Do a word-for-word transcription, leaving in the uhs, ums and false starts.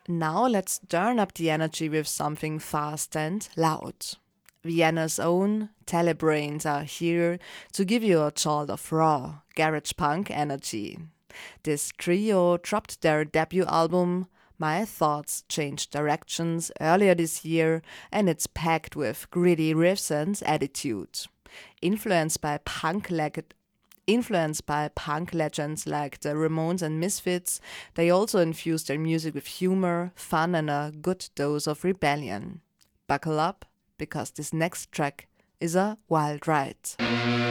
Now let's turn up the energy with something fast and loud. Vienna's own Telebrains are here to give you a jolt of raw, garage punk energy. This trio dropped their debut album, My Thoughts Changed Directions, earlier this year, and it's packed with gritty riffs and attitude. Influenced by punk leg- Influenced by punk legends like the Ramones and Misfits, they also infuse their music with humor, fun, and a good dose of rebellion. Buckle up, because this next track is a wild ride.